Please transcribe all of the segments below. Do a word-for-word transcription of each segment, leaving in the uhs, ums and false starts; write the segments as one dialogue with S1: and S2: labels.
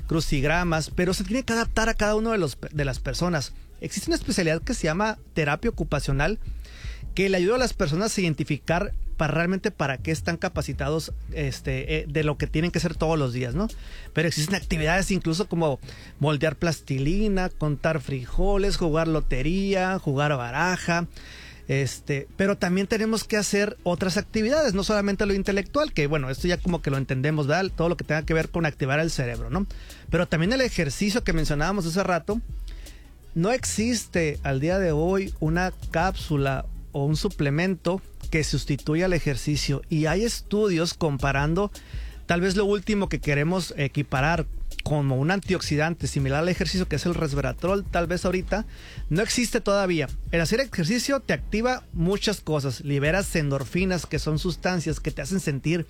S1: crucigramas, pero se tiene que adaptar a cada uno de, los, de las personas. Existe una especialidad que se llama terapia ocupacional, que le ayuda a las personas a identificar para realmente para qué están capacitados este, eh, de lo que tienen que hacer todos los días, ¿no? Pero existen actividades incluso como moldear plastilina, contar frijoles, jugar lotería, jugar baraja, este, pero también tenemos que hacer otras actividades, no solamente lo intelectual, que bueno, esto ya como que lo entendemos, ¿verdad? Todo lo que tenga que ver con activar el cerebro, ¿no? Pero también el ejercicio que mencionábamos hace rato. No existe al día de hoy una cápsula o un suplemento que sustituya al ejercicio, y hay estudios comparando tal vez lo último que queremos equiparar como un antioxidante similar al ejercicio, que es el resveratrol. Tal vez ahorita no existe todavía. El hacer ejercicio te activa muchas cosas, liberas endorfinas, que son sustancias que te hacen sentir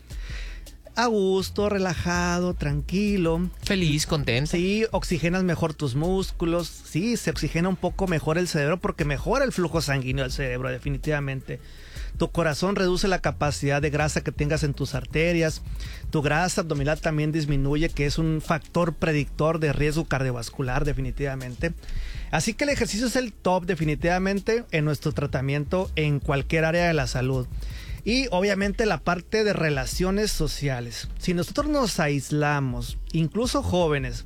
S1: a gusto, relajado, tranquilo,
S2: feliz, contento.
S1: Sí, oxigenas mejor tus músculos. Sí, se oxigena un poco mejor el cerebro porque mejora el flujo sanguíneo del cerebro, definitivamente. Tu corazón reduce la capacidad de grasa que tengas en tus arterias. Tu grasa abdominal también disminuye, que es un factor predictor de riesgo cardiovascular, definitivamente. Así que el ejercicio es el top, definitivamente, en nuestro tratamiento en cualquier área de la salud. Y obviamente la parte de relaciones sociales. Si nosotros nos aislamos, incluso jóvenes,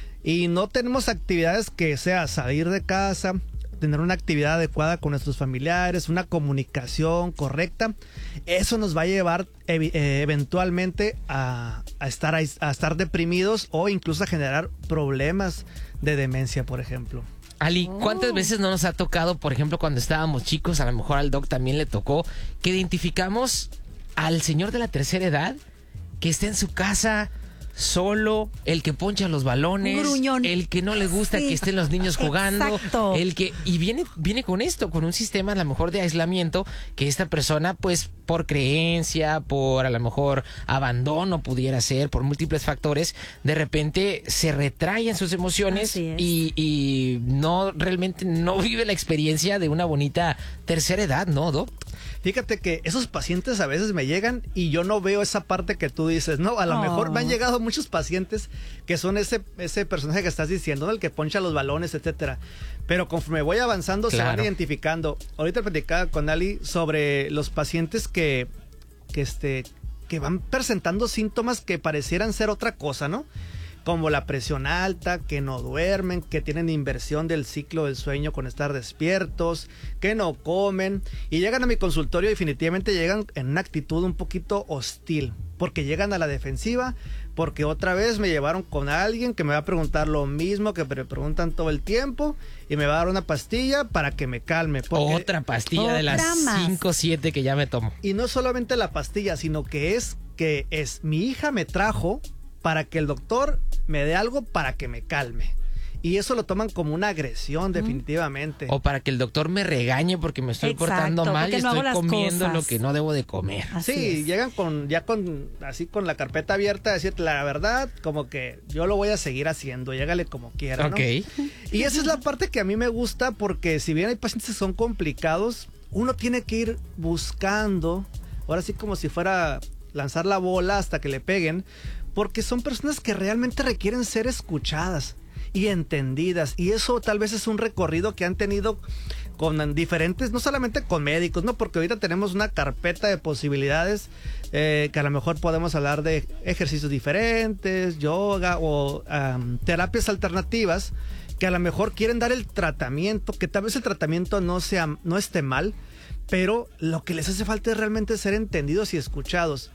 S1: y no tenemos actividades que sea salir de casa, tener una actividad adecuada con nuestros familiares, una comunicación correcta, eso nos va a llevar ev- eh, eventualmente a, a, estar, a estar deprimidos o incluso a generar problemas de demencia, por ejemplo.
S2: Ali, ¿cuántas veces no nos ha tocado, por ejemplo, cuando estábamos chicos, a lo mejor al Doc también le tocó, que identificamos al señor de la tercera edad que está en su casa solo, el que poncha los balones, el que no le gusta sí. que estén los niños jugando,
S3: Exacto.
S2: el que y viene viene con esto, con un sistema a lo mejor de aislamiento que esta persona pues por creencia, por a lo mejor abandono pudiera ser, por múltiples factores, de repente se retrae en sus emociones y, y no realmente no vive la experiencia de una bonita tercera edad, ¿no, Doc?
S1: Fíjate que esos pacientes a veces me llegan y yo no veo esa parte que tú dices, ¿no? A lo oh. mejor me han llegado muchos pacientes que son ese, ese personaje que estás diciendo, ¿no? El que poncha los balones, etcétera. Pero conforme voy avanzando claro. se van identificando. Ahorita platicaba con Ali sobre los pacientes que, que, este, que van presentando síntomas que parecieran ser otra cosa, ¿no? Como la presión alta, que no duermen, que tienen inversión del ciclo del sueño con estar despiertos, que no comen y llegan a mi consultorio, definitivamente llegan en una actitud un poquito hostil, porque llegan a la defensiva, porque otra vez me llevaron con alguien que me va a preguntar lo mismo que me preguntan todo el tiempo y me va a dar una pastilla para que me calme.
S2: Otra pastilla otra de las cinco o siete que ya me tomo.
S1: Y no solamente la pastilla, sino que es que es mi hija me trajo para que el doctor me dé algo para que me calme. Y eso lo toman como una agresión, definitivamente.
S2: O para que el doctor me regañe porque me estoy
S3: Exacto,
S2: portando mal y
S3: no
S2: estoy comiendo
S3: cosas.
S2: lo que no debo de comer.
S1: Así sí, es. Llegan con ya con así con la carpeta abierta a decirte la verdad, como que yo lo voy a seguir haciendo, llégale como quiera, ¿no?
S2: Ok.
S1: Y esa es la parte que a mí me gusta, porque si bien hay pacientes que son complicados, uno tiene que ir buscando, ahora sí como si fuera lanzar la bola hasta que le peguen, porque son personas que realmente requieren ser escuchadas y entendidas, y eso tal vez es un recorrido que han tenido con diferentes, no solamente con médicos, no, porque ahorita tenemos una carpeta de posibilidades eh, que a lo mejor podemos hablar de ejercicios diferentes, yoga o um, terapias alternativas que a lo mejor quieren dar el tratamiento, que tal vez el tratamiento no sea, no esté mal, pero lo que les hace falta es realmente ser entendidos y escuchados.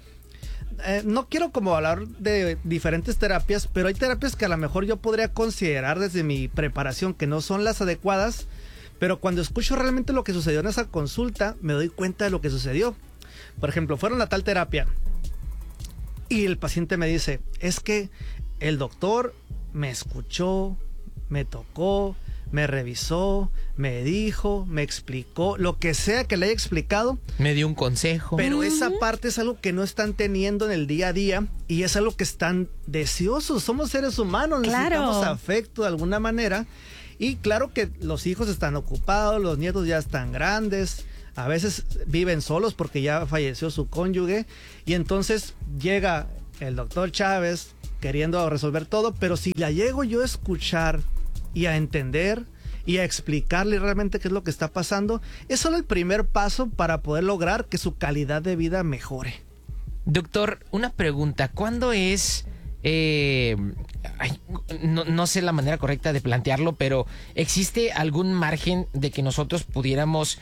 S1: Eh, no quiero como hablar de diferentes terapias, pero hay terapias que a lo mejor yo podría considerar desde mi preparación que no son las adecuadas, pero cuando escucho realmente lo que sucedió en esa consulta, me doy cuenta de lo que sucedió. Por ejemplo, fueron a tal terapia y el paciente me dice, es que el doctor me escuchó, me tocó, me revisó, me dijo, me explicó, lo que sea que le haya explicado.
S2: Me dio un consejo.
S1: Pero esa parte es algo que no están teniendo en el día a día y es algo que están deseosos. Somos seres humanos,
S3: claro.
S1: necesitamos afecto de alguna manera. Y claro que los hijos están ocupados, los nietos ya están grandes, a veces viven solos porque ya falleció su cónyuge. Y entonces llega el doctor Chávez, queriendo resolver todo, pero si la llego yo a escuchar y a entender y a explicarle realmente qué es lo que está pasando, es solo el primer paso para poder lograr que su calidad de vida mejore.
S2: Doctor, una pregunta, ¿cuándo es... Eh, ay, no, no sé la manera correcta de plantearlo, pero ¿existe algún margen de que nosotros pudiéramos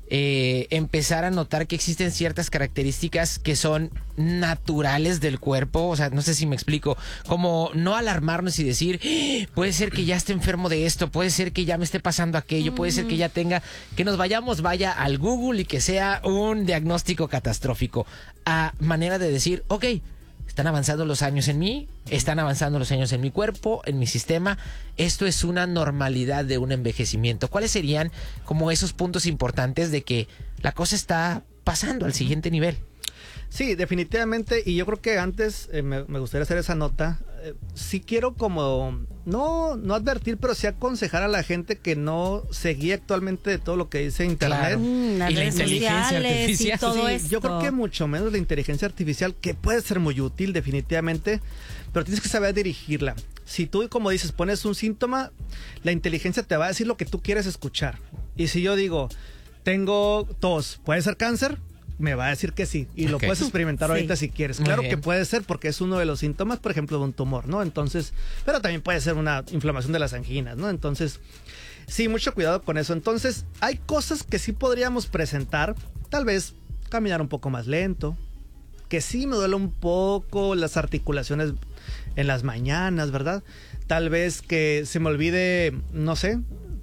S2: eh, empezar a notar que existen ciertas características que son naturales del cuerpo? O sea, no sé si me explico, como no alarmarnos y decir, ¡Ah! Puede ser que ya esté enfermo de esto, puede ser que ya me esté pasando aquello, puede ser que ya tenga, que nos vayamos, vaya al Google y que sea un diagnóstico catastrófico, a manera de decir, ok, están avanzando los años en mí, están avanzando los años en mi cuerpo, en mi sistema. Esto es una normalidad de un envejecimiento. ¿Cuáles serían como esos puntos importantes de que la cosa está pasando al siguiente nivel?
S1: Sí, definitivamente, y yo creo que antes eh, me, me gustaría hacer esa nota. Eh, sí quiero como, no, no advertir, pero sí aconsejar a la gente que no se guíe actualmente de todo lo que dice Internet.
S2: Claro.
S3: Mm, las
S2: Y la
S3: redes
S2: inteligencia
S3: sociales
S2: artificial.
S3: y todo
S1: Sí,
S3: esto.
S1: yo creo que mucho menos la inteligencia artificial, que puede ser muy útil definitivamente, pero tienes que saber dirigirla. Si tú, como dices, pones un síntoma, la inteligencia te va a decir lo que tú quieres escuchar. Y si yo digo, tengo tos, ¿puede ser cáncer? Me va a decir que sí, y lo
S2: Ok.
S1: puedes experimentar
S3: Sí.
S1: ahorita si quieres.
S2: Muy
S1: Claro
S2: bien.
S1: que puede ser, porque es uno de los síntomas, por ejemplo, de un tumor, ¿no? Entonces, pero también puede ser una inflamación de las anginas, ¿no? Entonces, sí, mucho cuidado con eso. Entonces, hay cosas que sí podríamos presentar, tal vez caminar un poco más lento, que sí me duele un poco las articulaciones en las mañanas, ¿verdad? Tal vez que se me olvide, no sé,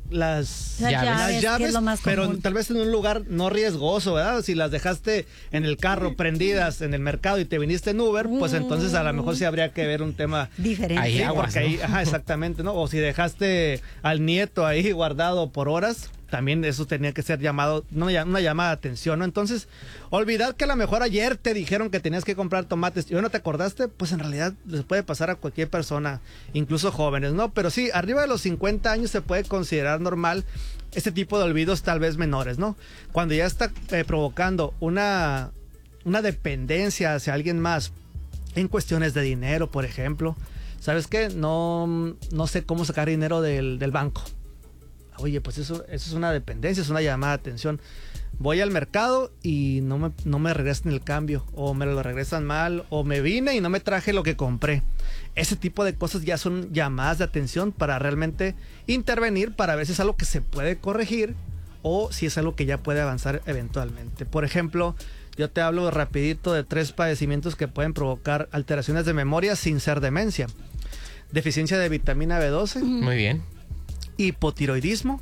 S1: las
S3: Las
S2: llaves.
S3: llaves,
S1: las
S3: que
S1: llaves,
S3: es lo más
S1: pero
S3: común.
S1: tal vez en un lugar no riesgoso, ¿verdad? Si las dejaste en el carro prendidas en el mercado y te viniste en Uber, pues entonces a lo mejor sí habría que ver un tema
S3: Diferente.
S2: Ahí
S1: sí,
S2: aguas,
S1: porque ahí,
S2: ¿no?
S1: ajá, exactamente, ¿no? O si dejaste al nieto ahí guardado por horas, también eso tenía que ser llamado, no, una llamada de atención, ¿no? Entonces, olvidar que a lo mejor ayer te dijeron que tenías que comprar tomates y hoy no te acordaste, pues en realidad les puede pasar a cualquier persona, incluso jóvenes, ¿no? Pero sí, arriba de los cincuenta años se puede considerar normal este tipo de olvidos tal vez menores, ¿no? Cuando ya está eh, provocando una, una dependencia hacia alguien más en cuestiones de dinero, por ejemplo, ¿sabes qué? No, no sé cómo sacar dinero del, del banco. Oye, pues eso, eso es una dependencia, es una llamada de atención. Voy al mercado y no me, no me regresan el cambio, o me lo regresan mal, o me vine y no me traje lo que compré. Ese tipo de cosas ya son llamadas de atención para realmente intervenir, para ver si es algo que se puede corregir o si es algo que ya puede avanzar eventualmente. Por ejemplo, yo te hablo rapidito de tres padecimientos que pueden provocar alteraciones de memoria sin ser demencia. Deficiencia de vitamina B doce,
S2: Muy bien.
S1: hipotiroidismo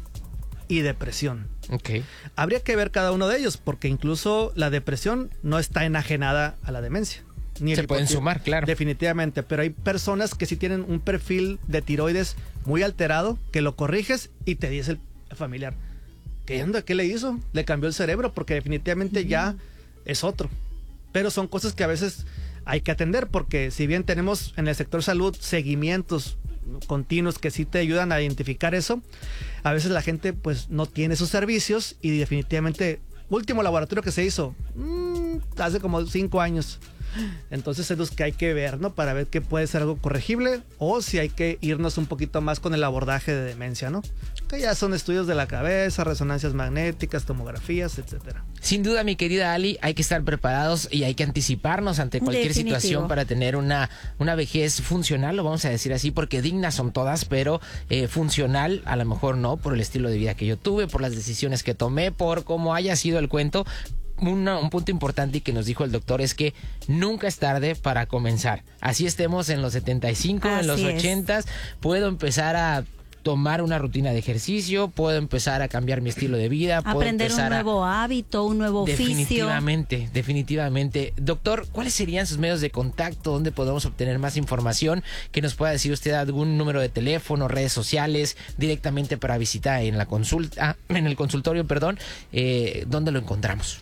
S1: y depresión.
S2: Ok.
S1: Habría que ver cada uno de ellos, porque incluso la depresión no está enajenada a la demencia. Ni el
S2: Se pueden
S1: hipotiro-
S2: sumar, claro.
S1: Definitivamente, pero hay personas que sí tienen un perfil de tiroides muy alterado, que lo corriges y te dice el familiar, ¿qué onda? ¿Qué le hizo? Le cambió el cerebro, porque definitivamente ya es otro. Pero son cosas que a veces hay que atender, porque si bien tenemos en el sector salud seguimientos continuos que sí te ayudan a identificar eso, a veces la gente pues no tiene esos servicios y definitivamente, último laboratorio que se hizo, mmm, hace como cinco años. Entonces es los que hay que ver, ¿no? Para ver qué puede ser algo corregible o si hay que irnos un poquito más con el abordaje de demencia, ¿no? Que ya son estudios de la cabeza, resonancias magnéticas, tomografías, etcétera.
S2: Sin duda, mi querida Ali, hay que estar preparados y hay que anticiparnos ante cualquier
S3: Definitivo.
S2: situación para tener una, una vejez funcional, lo vamos a decir así, porque dignas son todas, pero eh, funcional a lo mejor no, por el estilo de vida que yo tuve, por las decisiones que tomé, por cómo haya sido el cuento. Una, un punto importante y que nos dijo el doctor es que nunca es tarde para comenzar. Así estemos en los setenta y cinco, en los
S3: Así es.
S2: ochenta, puedo empezar a tomar una rutina de ejercicio, puedo empezar a cambiar mi estilo de vida, puedo
S3: Aprender un
S2: empezar a...
S3: nuevo hábito, un nuevo oficio.
S2: Definitivamente, definitivamente. Doctor, ¿cuáles serían sus medios de contacto? ¿Dónde podemos obtener más información? Que nos pueda decir usted algún número de teléfono, redes sociales, directamente para visitar en la consulta, en el consultorio, perdón, eh, ¿dónde lo encontramos?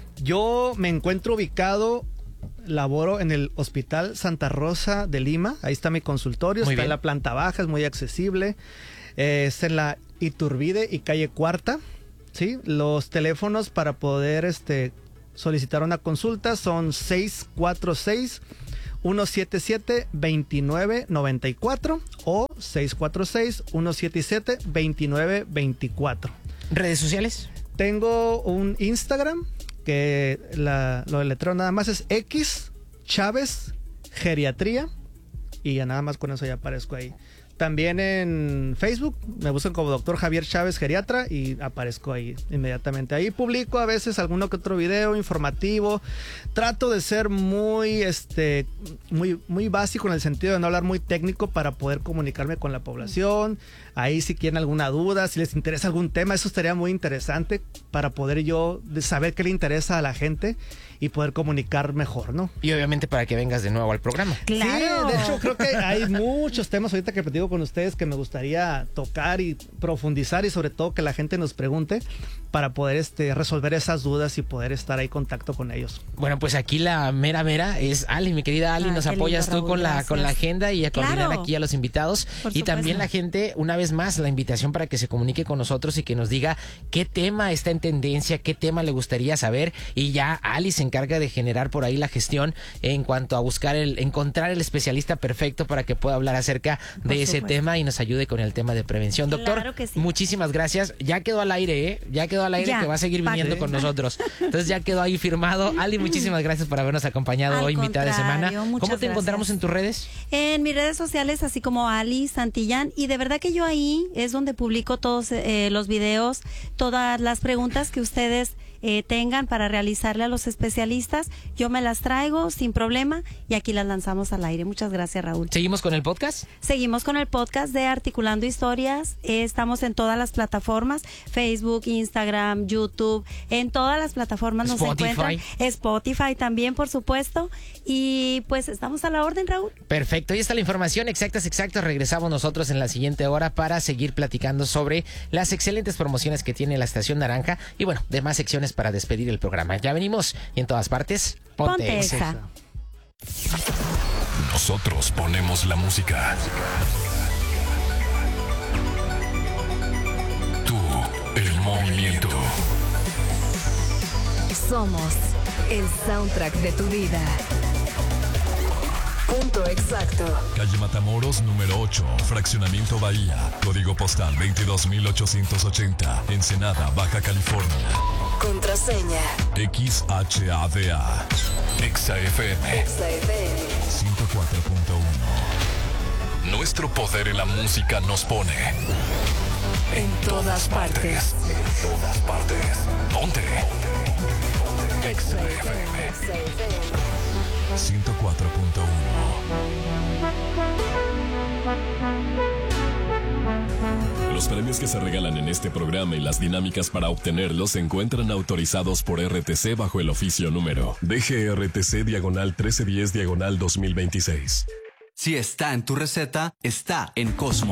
S1: Yo me encuentro ubicado, laboro en el Hospital Santa Rosa de Lima. Ahí está mi consultorio,
S2: Muy
S1: está
S2: bien.
S1: en la planta baja, es muy accesible. Eh, es en la Iturbide y calle Cuarta. ¿Sí? Los teléfonos para poder este, solicitar una consulta son seis cuatro seis, uno siete siete, dos nueve nueve cuatro o seis cuatro seis, uno siete siete, dos nueve dos cuatro.
S2: ¿Redes sociales?
S1: Tengo un Instagram que la, lo del letrero nada más es X Chávez Geriatría y ya nada más con eso ya aparezco ahí. También en Facebook me buscan como doctor Javier Chávez Geriatra y aparezco ahí inmediatamente. Ahí publico a veces alguno que otro video informativo. Trato de ser muy, este, muy, muy básico en el sentido de no hablar muy técnico para poder comunicarme con la población. Ahí si quieren alguna duda, si les interesa algún tema, eso estaría muy interesante para poder yo saber qué le interesa a la gente y poder comunicar mejor, ¿no?
S2: Y obviamente para que vengas de nuevo al programa.
S3: Claro.
S1: Sí, de hecho creo que hay muchos temas ahorita que platico con ustedes que me gustaría tocar y profundizar y sobre todo que la gente nos pregunte para poder este, resolver esas dudas y poder estar ahí en contacto con ellos.
S2: Bueno, pues aquí la mera mera es Ali, mi querida Ali,
S3: Ay,
S2: nos
S3: qué
S2: apoyas
S3: lindo,
S2: tú
S3: Raúl,
S2: con la
S3: gracias.
S2: con la agenda y a coordinar
S3: Claro.
S2: aquí a los invitados.
S3: Por
S2: Y
S3: supuesto.
S2: también la gente, una vez más, la invitación para que se comunique con nosotros y que nos diga qué tema está en tendencia, qué tema le gustaría saber. Y ya Ali se encarga de generar por ahí la gestión en cuanto a buscar el, encontrar el especialista perfecto para que pueda hablar acerca de
S3: Por
S2: ese
S3: supuesto.
S2: tema y nos ayude con el tema de prevención. Doctor,
S3: Claro que sí.
S2: muchísimas gracias. Ya quedó al aire, ¿eh? Ya quedó al aire
S3: Ya,
S2: que va a seguir viniendo
S1: pa'
S2: con
S1: qué.
S2: nosotros. Entonces ya quedó ahí firmado. Ali, muchísimas gracias por habernos acompañado
S3: Al
S2: hoy, mitad de semana.
S3: contrario, muchas
S2: ¿Cómo te
S3: gracias.
S2: encontramos en tus redes?
S3: En mis redes sociales, así como Ali Santillán, y de verdad que yo ahí es donde publico todos eh, los videos, todas las preguntas que ustedes eh, tengan para realizarle a los especialistas. Yo me las traigo sin problema y aquí las lanzamos al aire. Muchas gracias, Raúl.
S2: ¿Seguimos con el podcast?
S3: Seguimos con el podcast de Articulando Historias. Eh, estamos en todas las plataformas, Facebook, Instagram, YouTube, en todas las plataformas nos
S2: Spotify.
S3: encuentran. Spotify también, por supuesto. Y pues estamos a la orden, Raúl.
S2: Perfecto, ahí está la información, exactas, exactas. Regresamos nosotros en la siguiente hora para seguir platicando sobre las excelentes promociones que tiene la Estación Naranja y bueno, demás secciones para despedir el programa. Ya venimos y en todas partes, ponte,
S3: Ponte
S2: Exa.
S3: Exa.
S4: Nosotros ponemos la música. Tú, el movimiento.
S5: Somos el soundtrack de tu vida. Punto exacto.
S4: Calle Matamoros, número ocho, Fraccionamiento Bahía. Código postal veintidós mil ochocientos ochenta. Ensenada, Baja California.
S5: Contraseña.
S4: X H A D A. Exa F M
S5: Exa F M.
S4: ciento cuatro punto uno. Nuestro poder en la música nos pone
S5: En todas partes.
S4: En todas partes. Ponte. Exa F M
S5: Exa F M.
S4: ciento cuatro punto uno. Los premios que se regalan en este programa y las dinámicas para obtenerlos se encuentran autorizados por R T C bajo el oficio número D G R T C diagonal trece diez diagonal dos mil veintiséis.
S6: Si está en tu receta, está en Cosmo.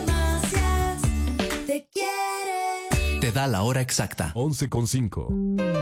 S5: Farmacias te quiere.
S6: Te da la hora exacta.
S4: once con cinco.